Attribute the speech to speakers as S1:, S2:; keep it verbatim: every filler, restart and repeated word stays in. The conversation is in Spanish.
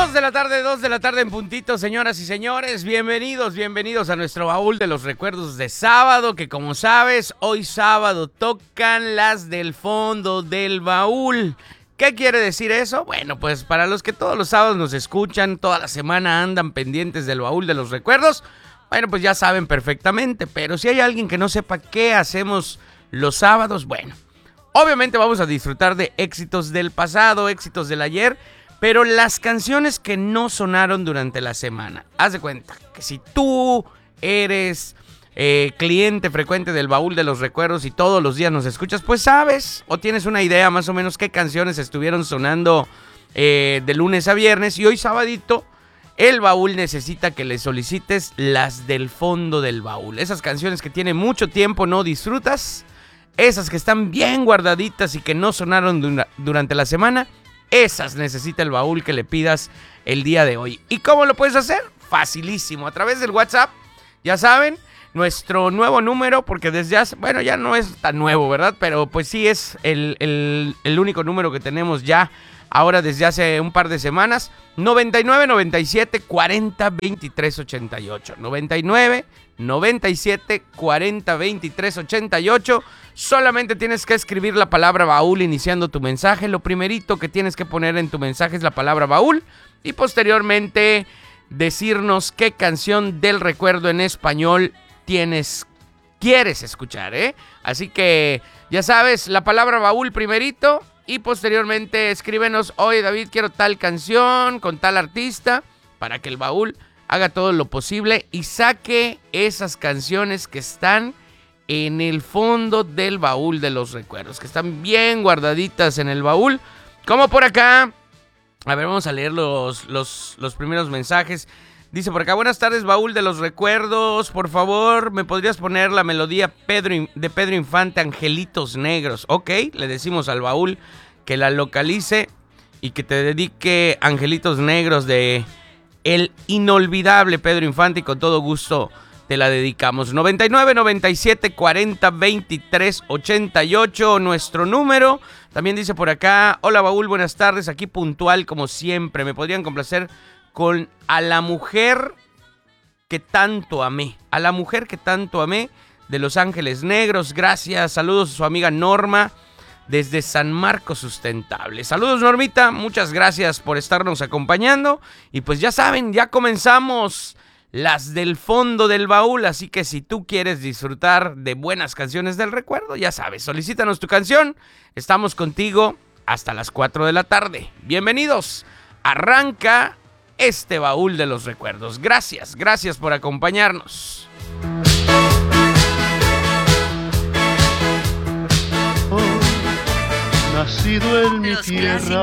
S1: Dos de la tarde, dos de la tarde en puntito, señoras y señores. Bienvenidos, bienvenidos a nuestro baúl de los recuerdos de sábado, que como sabes, hoy sábado tocan las del fondo del baúl. ¿Qué quiere decir eso? Bueno, pues para los que todos los sábados nos escuchan, toda la semana andan pendientes del baúl de los recuerdos, bueno, pues ya saben perfectamente. Pero si hay alguien que no sepa qué hacemos los sábados, bueno, obviamente vamos a disfrutar de éxitos del pasado, éxitos del ayer, pero las canciones que no sonaron durante la semana. Haz de cuenta que si tú eres eh, cliente frecuente del baúl de los recuerdos y todos los días nos escuchas, pues sabes o tienes una idea más o menos qué canciones estuvieron sonando eh, de lunes a viernes. Y hoy sabadito el baúl necesita que le solicites las del fondo del baúl. Esas canciones que tiene mucho tiempo no disfrutas, esas que están bien guardaditas y que no sonaron dura- durante la semana. Esas necesita el baúl que le pidas el día de hoy. ¿Y cómo lo puedes hacer? Facilísimo, a través del WhatsApp. Ya saben, nuestro nuevo número, porque desde hace, bueno, ya no es tan nuevo, ¿verdad? Pero pues sí es el, el, el único número que tenemos ya ahora desde hace un par de semanas. noventa y nueve, noventa y siete, cuarenta, veintitrés, ochenta y ocho. noventa y nueve, noventa y siete, cuarenta, veintitrés, ochenta y ocho. Solamente tienes que escribir la palabra baúl iniciando tu mensaje. Lo primerito que tienes que poner en tu mensaje es la palabra baúl. Y posteriormente decirnos qué canción del recuerdo en español tienes, quieres escuchar, ¿eh? Así que ya sabes, la palabra baúl primerito. Y posteriormente escríbenos: oye David, quiero tal canción con tal artista, para que el baúl haga todo lo posible y saque esas canciones que están en el fondo del baúl de los recuerdos, que están bien guardaditas en el baúl. Como por acá, a ver, vamos a leer los, los, los primeros mensajes. Dice por acá: buenas tardes, baúl de los recuerdos. Por favor, ¿me podrías poner la melodía Pedro, de Pedro Infante, Angelitos Negros? Ok, le decimos al baúl que la localice y que te dedique Angelitos Negros de el inolvidable Pedro Infante, y con todo gusto te la dedicamos. noventa y nueve, noventa y siete, cuarenta, veintitrés, ochenta y ocho, nuestro número. También dice por acá: hola baúl, buenas tardes, aquí puntual como siempre. ¿Me podrían complacer con A la mujer que tanto amé? A la mujer que tanto amé, de Los Ángeles Negros. Gracias, saludos a su amiga Norma desde San Marcos Sustentable. Saludos, Normita, muchas gracias por estarnos acompañando. Y pues ya saben, ya comenzamos las del fondo del baúl, así que si tú quieres disfrutar de buenas canciones del recuerdo, ya sabes, solicítanos tu canción. Estamos contigo hasta las cuatro de la tarde. Bienvenidos. Arranca este baúl de los recuerdos. Gracias, gracias por acompañarnos.
S2: Oh, nacido en mi
S3: Los
S2: tierra,